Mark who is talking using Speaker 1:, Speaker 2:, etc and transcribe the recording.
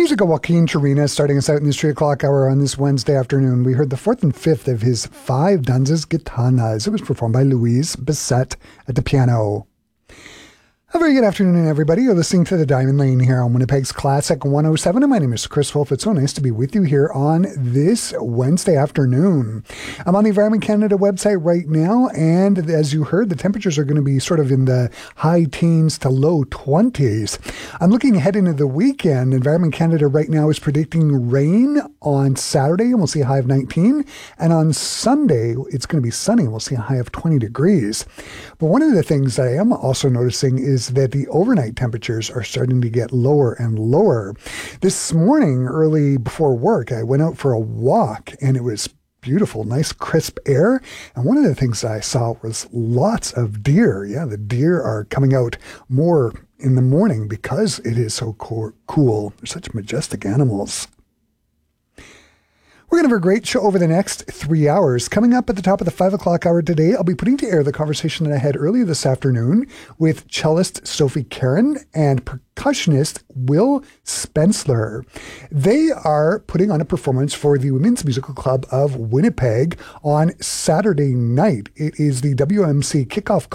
Speaker 1: Music of Joaquin Turina starting us out in this 3 o'clock hour on this Wednesday afternoon. We heard the fourth and fifth of his 5 Danzas Gitanas. It was performed by Louise Bissett at the piano. A very good afternoon, everybody. You're listening to The Diamond Lane here on Winnipeg's Classic 107, and my name is Chris Wolf. It's so nice to be with you here on this Wednesday afternoon. I'm on the Environment Canada website right now, and as you heard, the temperatures are going to be sort of in the high teens to low 20s. I'm looking ahead into the weekend. Environment Canada right now is predicting rain on Saturday, and we'll see a high of 19, and on Sunday, it's going to be sunny, and we'll see a high of 20 degrees. But one of the things I am also noticing is that the overnight temperatures are starting to get lower and lower. This morning, early before work, I went out for a walk and it was beautiful, nice crisp air. And one of the things I saw was lots of deer. Yeah, the deer are coming out more in the morning because it is so cool. They're such majestic animals. We're going to have a great show over the next 3 hours. Coming up at the top of the 5 o'clock hour today, I'll be putting to air the conversation that I had earlier this afternoon with cellist Sophie Karen and percussionist Will Spensler. They are putting on a performance for the Women's Musical Club of Winnipeg on Saturday night. It is the WMC kickoff